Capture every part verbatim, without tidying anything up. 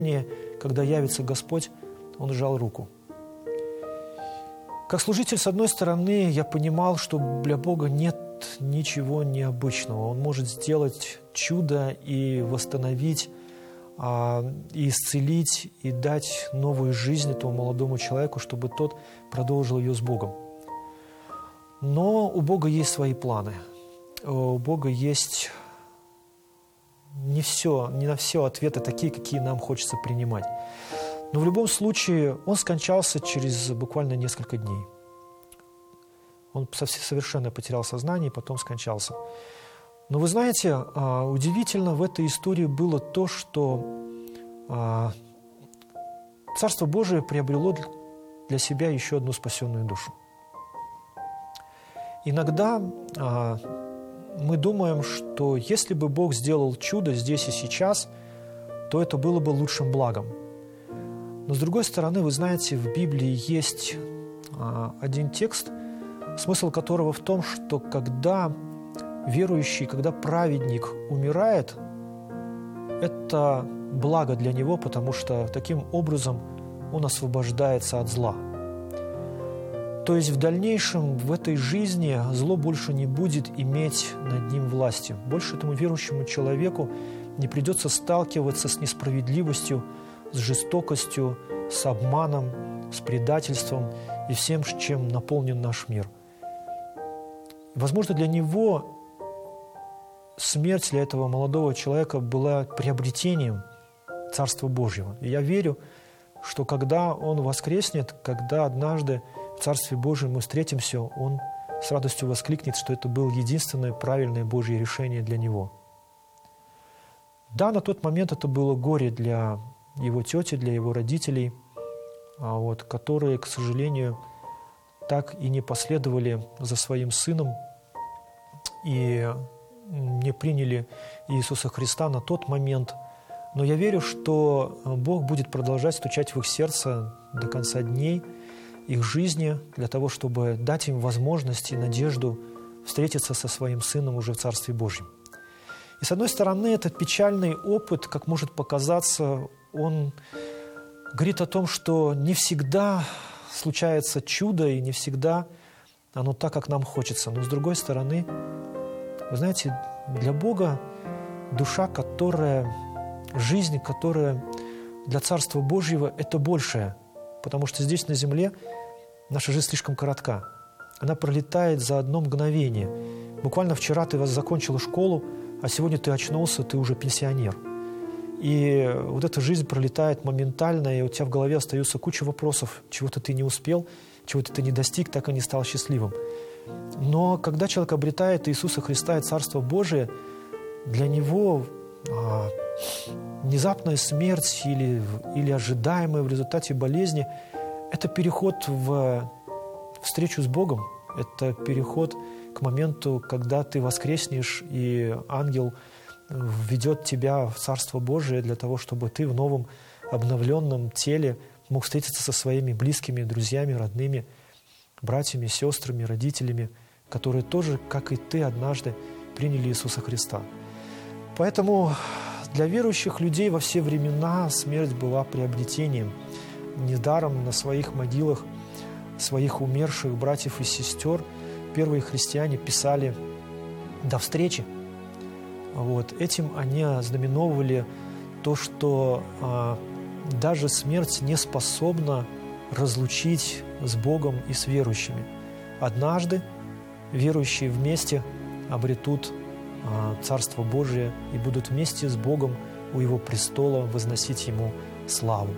когда явится Господь, Он сжал руку. Как служитель, с одной стороны, я понимал, что для Бога нет ничего необычного. Он может сделать чудо и восстановить, и исцелить, и дать новую жизнь этому молодому человеку, чтобы тот продолжил ее с Богом. Но у Бога есть свои планы. У Бога есть не все, не на все ответы такие, какие нам хочется принимать. Но в любом случае он скончался через буквально несколько дней. Он совершенно потерял сознание и потом скончался. Но вы знаете, удивительно в этой истории было то, что Царство Божие приобрело для себя еще одну спасенную душу. Иногда мы думаем, что если бы Бог сделал чудо здесь и сейчас, то это было бы лучшим благом. Но с другой стороны, вы знаете, в Библии есть один текст, смысл которого в том, что когда верующий, когда праведник умирает, это благо для него, потому что таким образом он освобождается от зла. То есть в дальнейшем в этой жизни зло больше не будет иметь над ним власти. Больше этому верующему человеку не придется сталкиваться с несправедливостью, с жестокостью, с обманом, с предательством и всем, чем наполнен наш мир. Возможно, для него смерть для этого молодого человека была приобретением Царства Божьего. И я верю, что когда он воскреснет, когда однажды в Царстве Божьем мы встретимся, он с радостью воскликнет, что это было единственное правильное Божье решение для него. Да, на тот момент это было горе для его тети, для его родителей, вот, которые, к сожалению, так и не последовали за своим сыном и не приняли Иисуса Христа на тот момент. Но я верю, что Бог будет продолжать стучать в их сердце до конца дней их жизни, для того, чтобы дать им возможность и надежду встретиться со своим сыном уже в Царстве Божьем. И с одной стороны, этот печальный опыт, как может показаться, он говорит о том, что не всегда случается чудо, и не всегда оно так, как нам хочется. Но с другой стороны, вы знаете, для Бога душа, которая, жизнь, которая для Царства Божьего – это большее. Потому что здесь, на земле, наша жизнь слишком коротка. Она пролетает за одно мгновение. Буквально вчера ты закончила школу, а сегодня ты очнулся, ты уже пенсионер. И вот эта жизнь пролетает моментально, и у тебя в голове остается куча вопросов, чего-то ты не успел, чего-то ты не достиг, так и не стал счастливым. Но когда человек обретает Иисуса Христа и Царство Божие, для него а, внезапная смерть или, или ожидаемая в результате болезни – это переход в встречу с Богом, это переход к моменту, когда ты воскреснешь, и ангел введет тебя в Царство Божие для того, чтобы ты в новом обновленном теле мог встретиться со своими близкими, друзьями, родными, братьями, сестрами, родителями, которые тоже, как и ты, однажды приняли Иисуса Христа. Поэтому для верующих людей во все времена смерть была приобретением. Недаром на своих могилах своих умерших братьев и сестер первые христиане писали «до встречи». Вот. Этим они ознаменовывали то, что а, даже смерть не способна разлучить с Богом и с верующими. Однажды верующие вместе обретут а, Царство Божие и будут вместе с Богом у Его престола возносить Ему славу.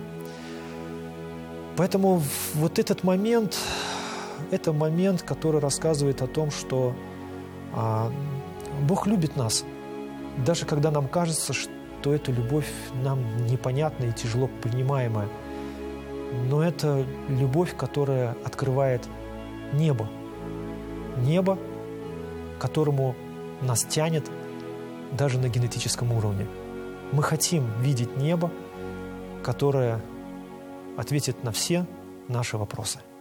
Поэтому вот этот момент, это момент, который рассказывает о том, что а, Бог любит нас, даже когда нам кажется, что эта любовь нам непонятна и тяжело принимаемая. Но это любовь, которая открывает небо. Небо, к которому нас тянет даже на генетическом уровне. Мы хотим видеть небо, которое ответит на все наши вопросы.